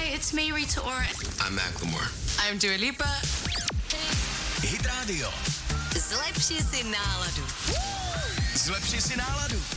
Hi, it's me, Rita Ora. I'm Macklemore. I'm Dua Lipa. Hit Radio. Zlepši si náladu. Zlepši si náladu.